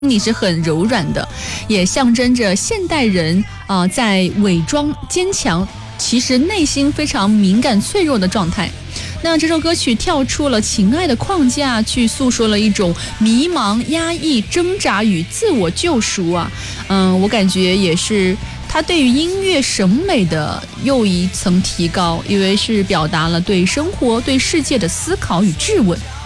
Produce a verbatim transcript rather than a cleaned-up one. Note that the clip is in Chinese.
你是很柔软的，也象征着现代人啊、呃、在伪装坚强，其实内心非常敏感脆弱的状态。那这首歌曲跳出了情爱的框架，去诉说了一种迷茫、压抑、挣扎与自我救赎啊。嗯，我感觉也是它对于音乐审美的又一层提高，因为是表达了对生活、对世界的思考与质问。